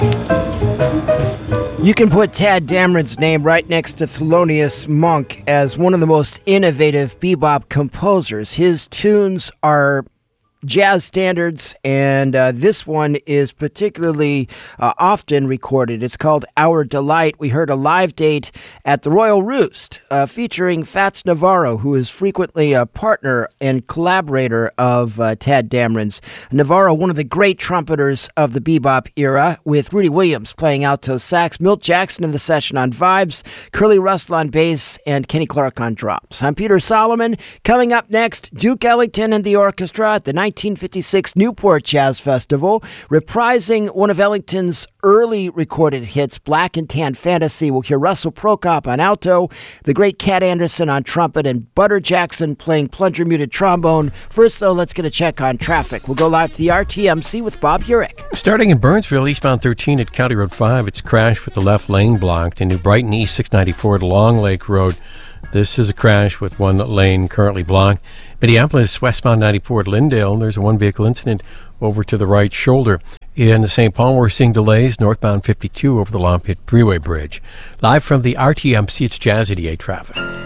You can put Tadd Dameron's name right next to Thelonious Monk as one of the most innovative bebop composers. His tunes are jazz standards, and this one is particularly often recorded. It's called Our Delight. We heard a live date at the Royal Roost featuring Fats Navarro, who is frequently a partner and collaborator of Tadd Dameron's. Navarro, one of the great trumpeters of the bebop era, with Rudy Williams playing alto sax, Milt Jackson in the session on vibes, Curly Russell on bass, and Kenny Clark on drums. I'm Peter Solomon. Coming up next, Duke Ellington and the orchestra at the 1956 Newport Jazz Festival, reprising one of Ellington's early recorded hits, Black and Tan Fantasy. We'll hear Russell Prokop on alto, the great Cat Anderson on trumpet, and Butter Jackson playing plunger muted trombone. First, though, let's get a check on traffic. We'll go live to the RTMC with Bob Urich. Starting in Burnsville, eastbound 13 at County Road 5, it's crashed with the left lane blocked. In New Brighton, East 694 to Long Lake Road. This is a crash with one lane currently blocked. Minneapolis, westbound 94 at Lyndale, there's a one-vehicle incident over to the right shoulder. In the St. Paul, we're seeing delays northbound 52 over the Long Pit Freeway Bridge. Live from the RTMC, it's Jazz 88 traffic.